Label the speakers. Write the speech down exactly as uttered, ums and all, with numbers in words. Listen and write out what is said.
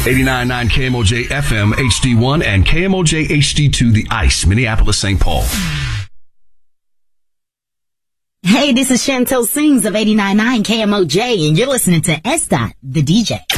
Speaker 1: eighty-nine point nine K M O J F M H D one and K M O J H D two, The Ice, Minneapolis, Saint Paul.
Speaker 2: Hey, this is Chantel Sings of eighty-nine point nine K M O J, and you're listening to S. Dot, the D J.